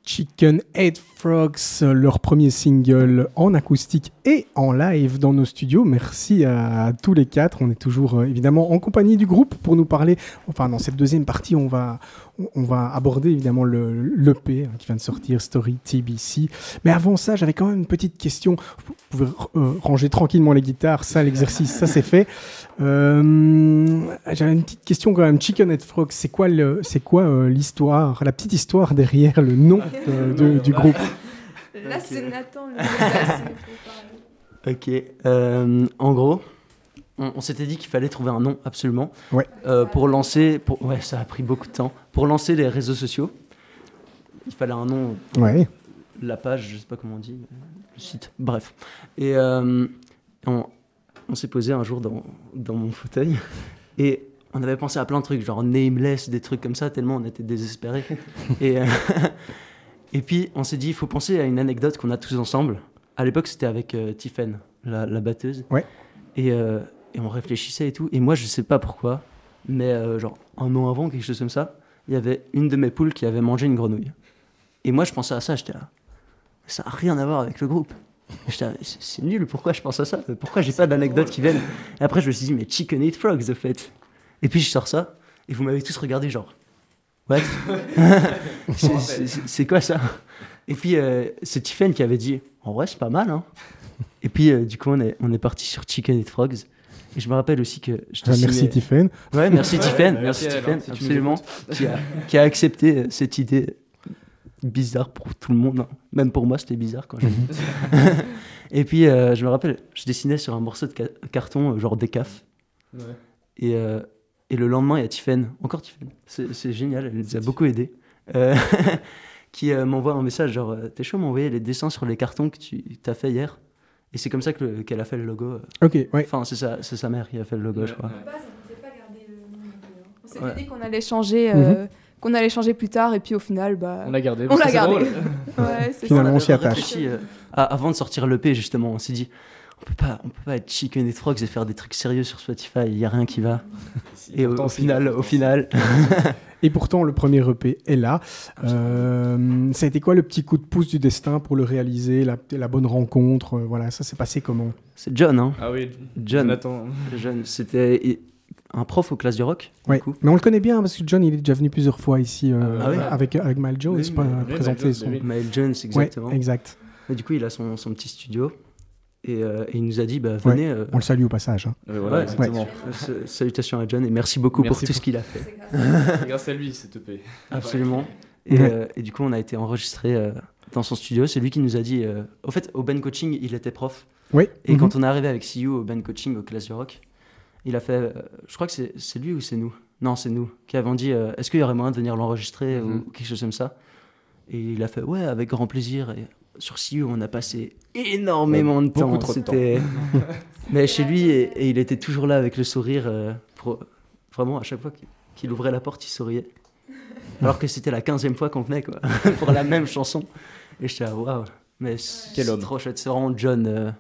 Chicken Head Frogs, leur premier single en acoustique et en live dans nos studios. Merci à tous les quatre. On est toujours évidemment en compagnie du groupe pour nous parler. Enfin, dans cette deuxième partie, on va aborder évidemment l'EP qui vient de sortir, Story TBC. Mais avant ça, j'avais quand même une petite question. Vous pouvez ranger tranquillement les guitares. Ça, l'exercice, ça c'est fait. J'avais une petite question quand même. Chicken Head Frogs, c'est quoi l'histoire, la petite histoire derrière le nom du groupe? Là, c'est Nathan, le gars, Ok. En gros, on s'était dit qu'il fallait trouver un nom, absolument. Ouais. Pour lancer... Ouais, ça a pris beaucoup de temps. Pour lancer les réseaux sociaux, il fallait un nom. Ouais. La page, je sais pas comment on dit, le site. Bref. Et on s'est posé un jour dans mon fauteuil et on avait pensé à plein de trucs, genre Nameless, des trucs comme ça, tellement on était désespérés. Et puis on s'est dit, il faut penser à une anecdote qu'on a tous ensemble. À l'époque, c'était avec Tiffen, la batteuse. Ouais. Et on réfléchissait et tout. Et moi, je sais pas pourquoi, mais genre un an avant, quelque chose comme ça, il y avait une de mes poules qui avait mangé une grenouille. Et moi, je pensais à ça, j'étais là. Ça n'a rien à voir avec le groupe. C'est nul, pourquoi je pense à ça? Pourquoi j'ai pas d'anecdotes qui viennent? Et après je me suis dit mais Chicken Eat Frogs au fait. Et puis je sors ça et vous m'avez tous regardé genre what? c'est quoi ça? Et puis c'est Tiffen qui avait dit en vrai c'est pas mal hein. Et puis du coup on est parti sur Chicken Eat Frogs. Et je me rappelle aussi que je dessinais... Merci Tiffen. Ouais, merci Tiffen, merci Tiffen, absolument, qui a accepté cette idée bizarre pour tout le monde, hein. Même pour moi c'était bizarre quand j'ai dit. Et puis je me rappelle, je dessinais sur un morceau de carton genre décaf. Ouais. Et le lendemain il y a Tiffen, encore Tiffen, c'est génial, elle nous a beaucoup aidé, qui m'envoie un message genre t'es chaud m'envoyer les dessins sur les cartons que tu t'as fait hier. Et c'est comme ça qu'elle a fait le logo. Ok, ouais. Enfin c'est sa mère qui a fait le logo, je crois. De base, on ne pas garder le nom. On s'était dit qu'on allait changer. Qu'on allait changer plus tard et puis au final on l'a gardé. On l'a gardé. Ouais, finalement on s'y attache. Avant de sortir l'EP justement, on s'est dit on peut pas être Chicken Eat Frogs et faire des trucs sérieux sur Spotify, il y a rien qui va. Et au final et pourtant le premier EP est là. Ça a été quoi le petit coup de pouce du destin pour le réaliser, la bonne rencontre, voilà, ça s'est passé comment? C'est John hein. Ah oui, Jonathan. John, c'était un prof aux classes du rock. Oui, mais on le connaît bien parce que John, il est déjà venu plusieurs fois ici oui. avec Miles Jones, présenter son... Miles Jones, exactement. Ouais, exact. Et du coup, il a son petit studio et il nous a dit, venez... Ouais, on le salue au passage. Hein. Voilà, exactement. Salutations à John et merci beaucoup pour tout ce qu'il a fait. C'est grâce à lui, cette EP. Absolument. Et du coup, on a été enregistré dans son studio. C'est lui qui nous a dit... au fait, au band coaching, il était prof. Oui. Et quand on est arrivé avec CU au band coaching, aux classes du rock, il a fait, je crois que c'est lui ou c'est nous? Non, c'est nous qui avons dit est-ce qu'il y aurait moyen de venir l'enregistrer ou quelque chose comme ça? Et il a fait ouais, avec grand plaisir. Et sur CU, on a passé énormément de temps. Beaucoup trop de temps. Mais chez lui, et il était toujours là avec le sourire. Vraiment, à chaque fois qu'il ouvrait la porte, il souriait. Alors que c'était la 15e fois qu'on venait quoi, pour la même chanson. Et j'étais là, waouh, mais c'est trop chouette. C'est vraiment John.